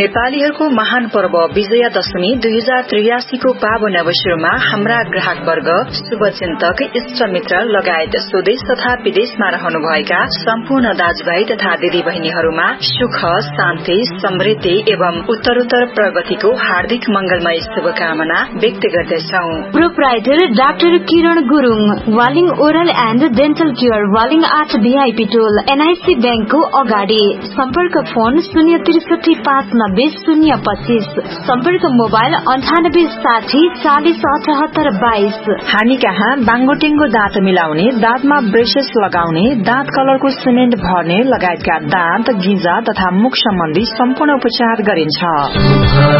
नेपालीहरूको महान पर्व विजयादशमी 2083 को पावन अवसरमा हाम्रा ग्राहक वर्ग, शुभचिन्तक, इष्टमित्र लगायत स्वदेश तथा विदेशमा रहनुभएका सम्पूर्ण दाजुभाइ तथा दिदी बहिनीहरूमा सुख, शान्ति, समृद्धि एवं उत्तरोत्तर प्रगतिको हार्दिक मंगलमय शुभकामना व्यक्त गर्दछौ। Proprietor doctor Kiran Gurung, Waling oral and dental care, Waling 8 VIP toll, NIC बैंकको अगाडि। सम्पर्क फोन 063590025, सम्पर्क मोबाइल 9860 40 78 22। हामी कहाँ बाङ्गोटेङ्गो दाँत मिलाउने, दाँतमा ब्रेसेस लगाउने, दाँत कलरको सिमेन्ट भर्ने लगायतका दाँत, गिजा तथा मुख सम्बन्धी सम्पूर्ण उपचार गरिन्छ।